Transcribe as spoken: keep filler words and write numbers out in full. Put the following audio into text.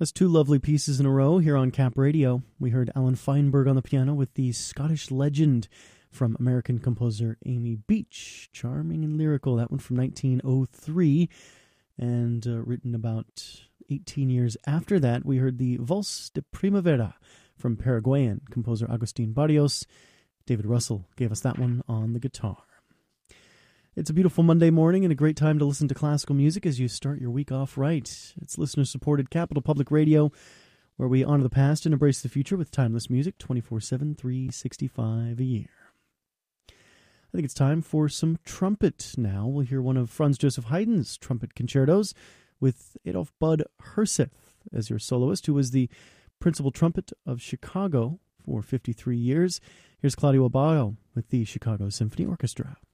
That's two lovely pieces in a row here on Cap Radio. We heard Alan Feinberg on the piano with the Scottish Legend from American composer Amy Beach. Charming and lyrical. That one from nineteen oh three. And uh, written about eighteen years after that, we heard the Valse de Primavera from Paraguayan composer Agustin Barrios. David Russell gave us that one on the guitar. It's a beautiful Monday morning and a great time to listen to classical music as you start your week off right. It's listener-supported Capital Public Radio, where we honor the past and embrace the future with timeless music twenty-four seven, three sixty-five a year. I think it's time for some trumpet now. We'll hear one of Franz Joseph Haydn's trumpet concertos with Adolf Bud Herseth as your soloist, who was the principal trumpet of Chicago for fifty-three years. Here's Claudio Abbado with the Chicago Symphony Orchestra.